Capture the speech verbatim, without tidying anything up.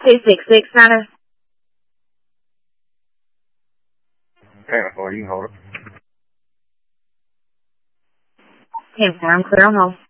two six six Center. ten four, you can hold it. ten four, I'm clear on hold.